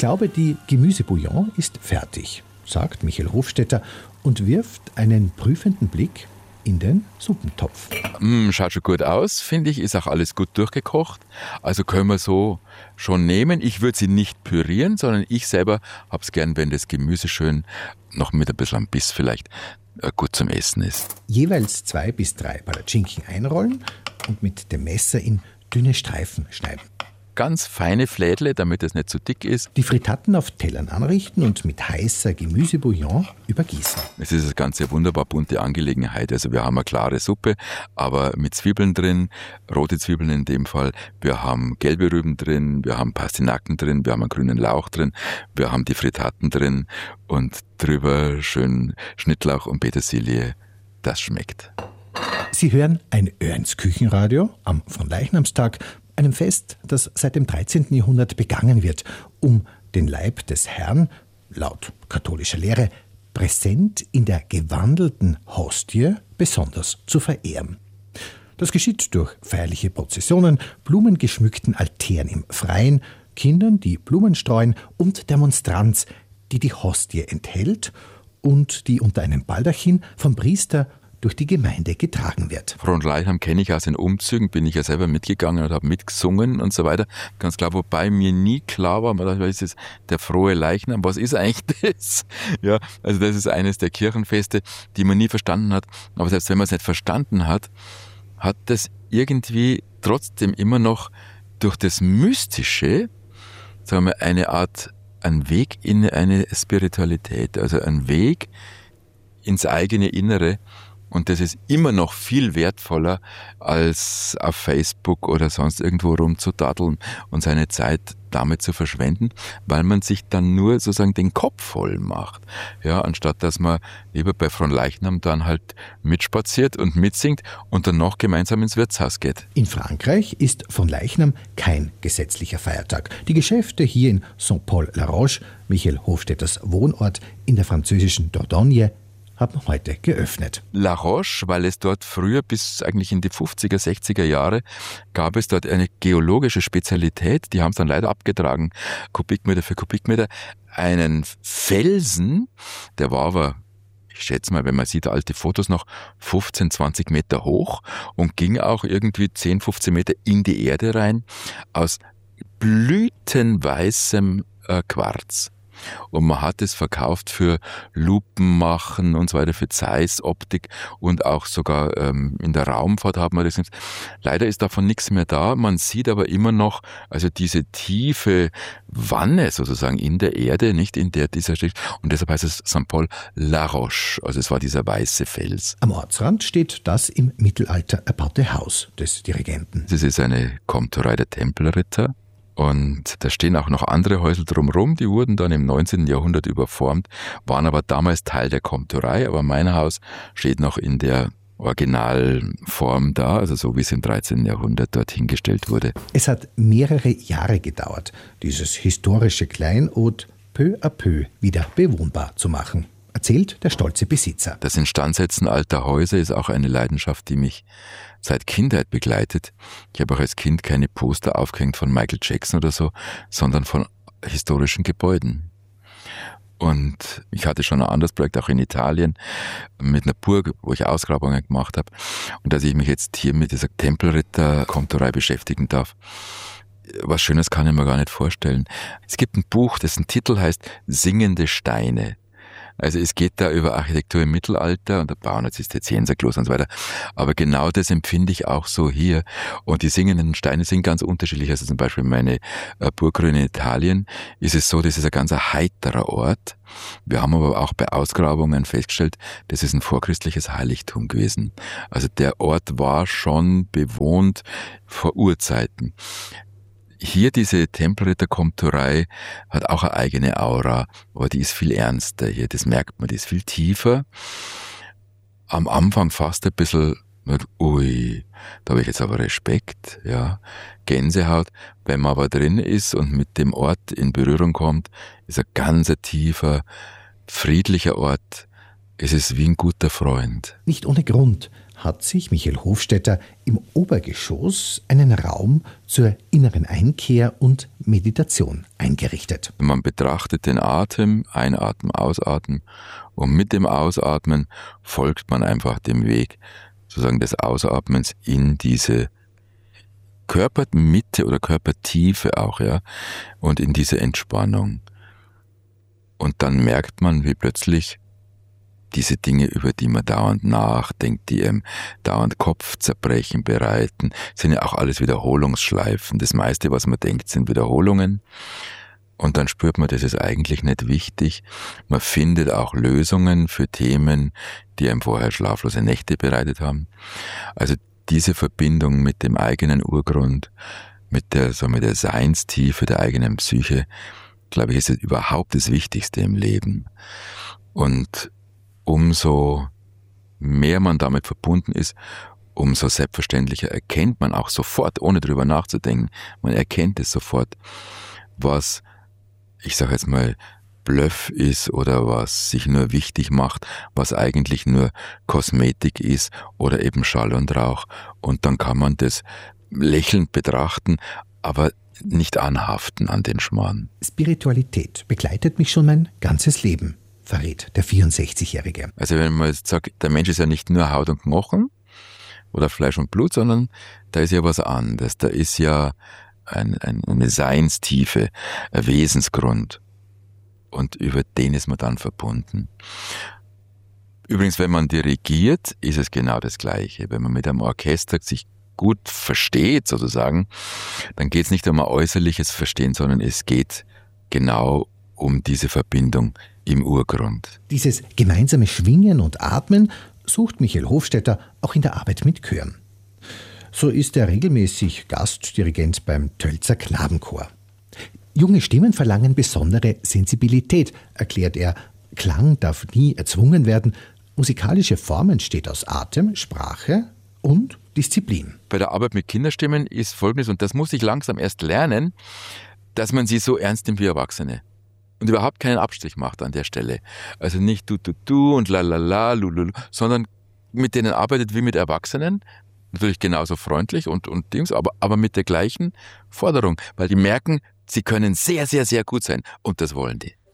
glaube, die Gemüsebouillon ist fertig, sagt Michael Hofstetter und wirft einen prüfenden Blick in den Suppentopf. Schaut schon gut aus, finde ich. Ist auch alles gut durchgekocht. Also können wir so schon nehmen. Ich würde sie nicht pürieren, sondern ich selber habe es gern, wenn das Gemüse schön noch mit ein bisschen Biss vielleicht gut zum Essen ist. Jeweils 2 bis 3 Palatschinken einrollen und mit dem Messer in dünne Streifen schneiden. Ganz feine Flädle, damit es nicht zu dick ist. Die Fritatten auf Tellern anrichten und mit heißer Gemüsebouillon übergießen. Es ist das Ganze eine wunderbar bunte Angelegenheit. Also wir haben eine klare Suppe, aber mit Zwiebeln drin, rote Zwiebeln in dem Fall. Wir haben gelbe Rüben drin, wir haben Pastinaken drin, wir haben einen grünen Lauch drin, wir haben die Fritatten drin und drüber schön Schnittlauch und Petersilie. Das schmeckt. Sie hören ein Oehens Küchenradio am Fronleichnamstag, einem Fest, das seit dem 13. Jahrhundert begangen wird, um den Leib des Herrn, laut katholischer Lehre, präsent in der gewandelten Hostie besonders zu verehren. Das geschieht durch feierliche Prozessionen, blumengeschmückten Altären im Freien, Kindern, die Blumen streuen und der Monstranz, die die Hostie enthält und die unter einem Baldachin vom Priester durch die Gemeinde getragen wird. Fronleichnam kenne ich aus den Umzügen, bin ich ja selber mitgegangen und habe mitgesungen und so weiter. Ganz klar, wobei mir nie klar war, man dachte, was ist der frohe Leichnam, was ist eigentlich das? Ja, also das ist eines der Kirchenfeste, die man nie verstanden hat. Aber selbst wenn man es nicht verstanden hat, hat das irgendwie trotzdem immer noch durch das Mystische, sagen wir, eine Art, ein Weg in eine Spiritualität, also ein Weg ins eigene Innere. Und das ist immer noch viel wertvoller, als auf Facebook oder sonst irgendwo rumzudatteln und seine Zeit damit zu verschwenden, weil man sich dann nur sozusagen den Kopf voll macht. Ja, anstatt dass man lieber bei Fronleichnam dann halt mitspaziert und mitsingt und dann noch gemeinsam ins Wirtshaus geht. In Frankreich ist Fronleichnam kein gesetzlicher Feiertag. Die Geschäfte hier in Saint-Paul-la-Roche, Michael Hofstetters Wohnort in der französischen Dordogne, haben heute geöffnet. La Roche, weil es dort früher bis eigentlich in die 50er, 60er Jahre gab es dort eine geologische Spezialität, die haben es dann leider abgetragen, Kubikmeter für Kubikmeter, einen Felsen, der war aber, ich schätze mal, wenn man sieht alte Fotos noch, 15, 20 Meter hoch und ging auch irgendwie 10, 15 Meter in die Erde rein, aus blütenweißem Quarz. Und man hat es verkauft für Lupenmachen und so weiter, für Zeiss-Optik und auch sogar in der Raumfahrt hat man das genutzt. Leider ist davon nichts mehr da. Man sieht aber immer noch also diese tiefe Wanne sozusagen in der Erde, nicht in der dieser steht. Und deshalb heißt es Saint-Paul-la-Roche. Also es war dieser weiße Fels. Am Ortsrand steht das im Mittelalter erbaute Haus des Dirigenten. Das ist eine Komturei der Tempelritter. Und da stehen auch noch andere Häuser drumherum, die wurden dann im 19. Jahrhundert überformt, waren aber damals Teil der Komturei, aber mein Haus steht noch in der Originalform da, also so wie es im 13. Jahrhundert dort hingestellt wurde. Es hat mehrere Jahre gedauert, dieses historische Kleinod peu à peu wieder bewohnbar zu machen, erzählt der stolze Besitzer. Das Instandsetzen alter Häuser ist auch eine Leidenschaft, die mich seit Kindheit begleitet. Ich habe auch als Kind keine Poster aufgehängt von Michael Jackson oder so, sondern von historischen Gebäuden. Und ich hatte schon ein anderes Projekt, auch in Italien, mit einer Burg, wo ich Ausgrabungen gemacht habe. Und dass ich mich jetzt hier mit dieser Tempelritter-Komturei beschäftigen darf, was Schönes kann ich mir gar nicht vorstellen. Es gibt ein Buch, dessen Titel heißt Singende Steine. Also es geht da über Architektur im Mittelalter und der Bauern, jetzt ist der Zisterzienserkloster und so weiter. Aber genau das empfinde ich auch so hier. Und die singenden Steine sind ganz unterschiedlich. Also zum Beispiel meine Burgruine in Italien ist es so, das ist ein ganz heiterer Ort. Wir haben aber auch bei Ausgrabungen festgestellt, das ist ein vorchristliches Heiligtum gewesen. Also der Ort war schon bewohnt vor Urzeiten. Hier diese Tempelritter-Komturei hat auch eine eigene Aura, aber die ist viel ernster hier, das merkt man, die ist viel tiefer. Am Anfang fast ein bisschen, ui, da habe ich jetzt aber Respekt, ja, Gänsehaut. Wenn man aber drin ist und mit dem Ort in Berührung kommt, ist ein ganz friedlicher Ort. Es ist wie ein guter Freund. Nicht ohne Grund hat sich Michael Hofstetter im Obergeschoss einen Raum zur inneren Einkehr und Meditation eingerichtet. Man betrachtet den Atem, einatmen, ausatmen, und mit dem Ausatmen folgt man einfach dem Weg sozusagen des Ausatmens in diese Körpermitte oder Körpertiefe auch, ja, und in diese Entspannung. Und dann merkt man, wie plötzlich diese Dinge, über die man dauernd nachdenkt, die einem dauernd Kopfzerbrechen bereiten, sind ja auch alles Wiederholungsschleifen. Das meiste, was man denkt, sind Wiederholungen. Und dann spürt man, das ist eigentlich nicht wichtig. Man findet auch Lösungen für Themen, die einem vorher schlaflose Nächte bereitet haben. Also diese Verbindung mit dem eigenen Urgrund, mit der Seinstiefe der eigenen Psyche, glaube ich, ist es überhaupt das Wichtigste im Leben. Und umso mehr man damit verbunden ist, umso selbstverständlicher erkennt man auch sofort, ohne drüber nachzudenken, man erkennt es sofort, was, ich sage jetzt mal, Bluff ist oder was sich nur wichtig macht, was eigentlich nur Kosmetik ist oder eben Schall und Rauch. Und dann kann man das lächelnd betrachten, aber nicht anhaften an den Schmarrn. Spiritualität begleitet mich schon mein ganzes Leben, verrät der 64-Jährige. Also wenn man jetzt sagt, der Mensch ist ja nicht nur Haut und Knochen oder Fleisch und Blut, sondern da ist ja was anderes. Da ist ja eine Seinstiefe, ein Wesensgrund. Und über den ist man dann verbunden. Übrigens, wenn man dirigiert, ist es genau das Gleiche. Wenn man mit einem Orchester sich gut versteht, sozusagen, dann geht es nicht um ein äußerliches Verstehen, sondern es geht genau um diese Verbindung im Urgrund. Dieses gemeinsame Schwingen und Atmen sucht Michael Hofstetter auch in der Arbeit mit Chören. So ist er regelmäßig Gastdirigent beim Tölzer Knabenchor. Junge Stimmen verlangen besondere Sensibilität, erklärt er. Klang darf nie erzwungen werden. Musikalische Form entsteht aus Atem, Sprache und Disziplin. Bei der Arbeit mit Kinderstimmen ist Folgendes, und das muss ich langsam erst lernen, dass man sie so ernst nimmt wie Erwachsene. Und überhaupt keinen Abstrich macht an der Stelle. Also nicht du und la la la, lululu, sondern mit denen arbeitet wie mit Erwachsenen. Natürlich genauso freundlich und Dings, aber mit der gleichen Forderung. Weil die merken, sie können sehr, sehr, sehr gut sein. Und das wollen die.